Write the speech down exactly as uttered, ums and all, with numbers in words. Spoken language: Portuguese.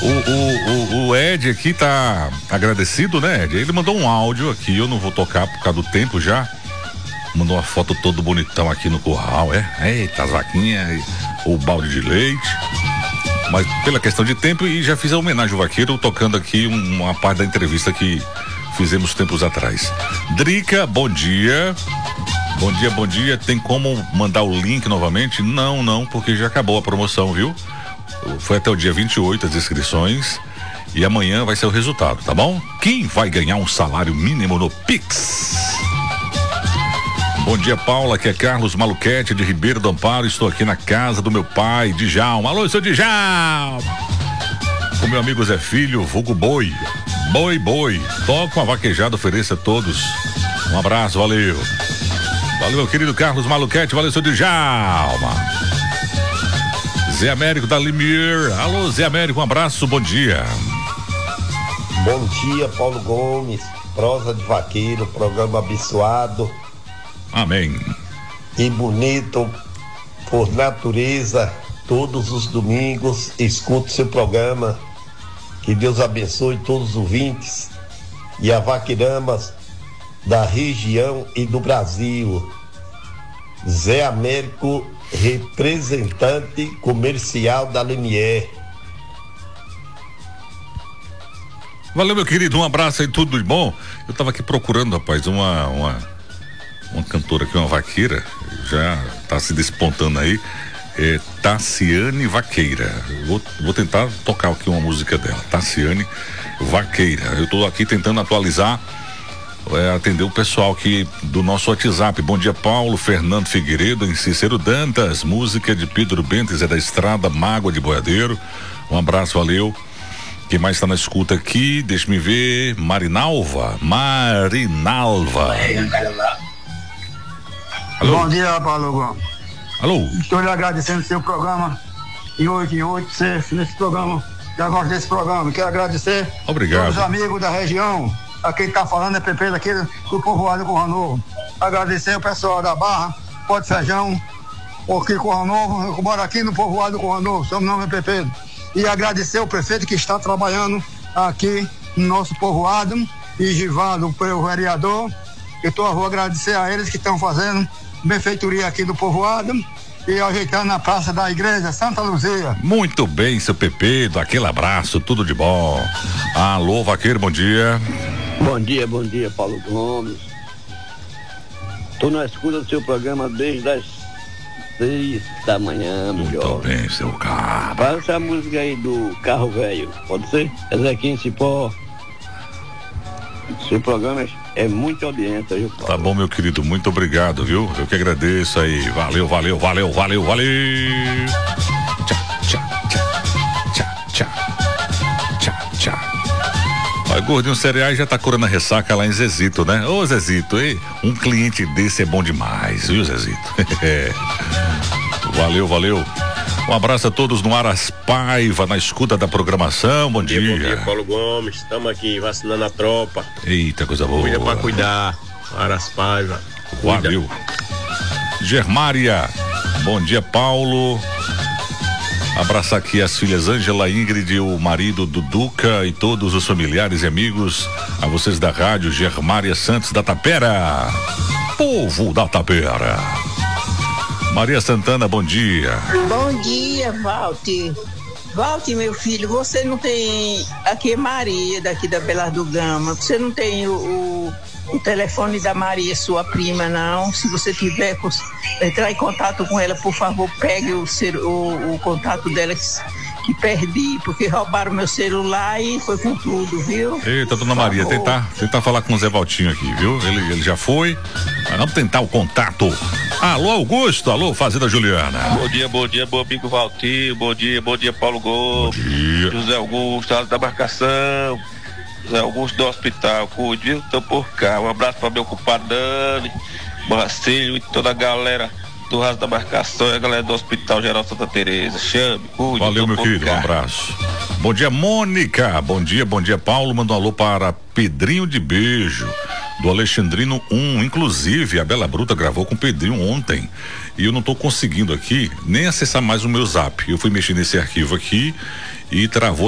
O, o, o, o Ed aqui tá agradecido, né, Ed? Ele mandou um áudio aqui, eu não vou tocar por causa do tempo já. Mandou uma foto todo bonitão aqui no curral, é? Eita, as vaquinhas, o balde de leite. Mas pela questão de tempo, e já fiz a homenagem ao vaqueiro tocando aqui uma parte da entrevista que fizemos tempos atrás. Drica, bom dia. Bom dia, bom dia. Tem como mandar o link novamente? Não, não, porque já acabou a promoção, viu? Foi até o dia vinte e oito as inscrições e amanhã vai ser o resultado, tá bom? Quem vai ganhar um salário mínimo no Pix? Bom dia, Paula, aqui é Carlos Maluquete de Ribeiro do Amparo, estou aqui na casa do meu pai, Djalma. Alô, seu Djalma! O meu amigo Zé Filho, vulgo Boi. Boi, boi, toca uma vaquejada, ofereça a todos. Um abraço, valeu. Valeu, meu querido Carlos Maluquete, valeu, seu Djalma. Zé Américo da Limier. Alô, Zé Américo, um abraço, bom dia. Bom dia, Paulo Gomes, prosa de vaqueiro, programa abençoado. Amém. E bonito, por natureza, todos os domingos, escuto seu programa. Que Deus abençoe todos os ouvintes e a vaqueiramas da região e do Brasil. Zé Américo, representante comercial da Lemier. Valeu, meu querido, um abraço aí, tudo de bom. Eu tava aqui procurando, rapaz, uma uma, uma cantora aqui, uma vaqueira, já tá se despontando aí, é Tassiane Vaqueira. Vou, vou tentar tocar aqui uma música dela, Tassiane Vaqueira. Eu tô aqui tentando atualizar, é, atender o pessoal aqui do nosso WhatsApp. Bom dia, Paulo, Fernando Figueiredo, em Cícero Dantas, música de Pedro Bentes, é da Estrada Mágoa de Boiadeiro. Um abraço, valeu. Quem mais está na escuta aqui? Deixa me ver. Marinalva. Marinalva. Alô? Bom dia, Paulo Gomes. Alô? Estou lhe agradecendo o seu programa. E hoje, hoje, você, nesse programa, já gosto desse programa. Quero agradecer. Obrigado. Todos os amigos da região. A quem está falando é Pepe daqui do povoado Corra Novo. Agradecer o pessoal da Barra, Pó de Feijão, porque Corra Novo, eu moro aqui no povoado Corra Novo, seu nome é Pepe. E agradecer o prefeito que está trabalhando aqui no nosso povoado, e Givaldo, o vereador. Eu tô, vou agradecer a eles que estão fazendo benfeitoria aqui do povoado e ajeitando a praça da igreja Santa Luzia. Muito bem, seu Pepe, aquele abraço, tudo de bom. Alô, vaqueiro, bom dia. Bom dia, bom dia, Paulo Gomes. Tô na escuta do seu programa desde as seis da manhã, melhor. Muito bem, seu carro. Fala essa música aí do Carro Velho, pode ser? Ezequim Cipó. Seu programa é muita audiência, viu, Paulo? Tá bom, meu querido, muito obrigado, viu? Eu que agradeço aí. Valeu, valeu, valeu, valeu, valeu. Tchau, tchau, tchau, tchau, tchau, tchau. Olha, Gordinho Cereais já tá curando a ressaca lá em Zezito, né? Ô, Zezito, ei, um cliente desse é bom demais, viu, Zezito? Valeu, valeu. Um abraço a todos no Aras Paiva, na escuta da programação. Bom, bom dia. dia. Bom dia, Paulo Gomes. Estamos aqui vacinando a tropa. Eita, coisa boa. Cuida pra cuidar. Aras Paiva. Cuida. Valeu. Germária. Bom dia, Paulo. Abraçar aqui as filhas Ângela, Ingrid, o marido do Duca e todos os familiares e amigos. A vocês da rádio Germária Santos da Tapera. Povo da Tapera. Maria Santana, bom dia. Bom dia, Walter. Walter, meu filho, você não tem... Aqui é Maria, daqui da Belar do Gama. Você não tem o, o, o telefone da Maria, sua prima, não? Se você tiver, entrar em contato com ela, por favor, pegue o, o, o contato dela que, que perdi, porque roubaram meu celular e foi com tudo, viu? Eita, dona Maria, tentar, tentar falar com o Zé Valtinho aqui, viu? Ele, ele já foi, mas vamos tentar o contato. Alô, Augusto, alô, Fazenda Juliana. Bom dia, bom dia, bom amigo Valtir, bom dia, bom dia, Paulo Gomes. Bom dia. José Augusto, da embarcação, José Augusto do hospital, cuide, viu? Tô por cá, um abraço para meu compadre Dani, Barcilho e toda a galera do Raso da Embarcação e a galera do Hospital Geral Santa Teresa. Chame, cuide. Valeu, meu querido, cá. Um abraço. Bom dia, Mônica, bom dia, bom dia, Paulo, manda um alô para Pedrinho de Beijo, do Alexandrino um, inclusive a Bela Bruta gravou com o Pedrinho ontem e eu não tô conseguindo aqui nem acessar mais o meu zap, eu fui mexer nesse arquivo aqui e travou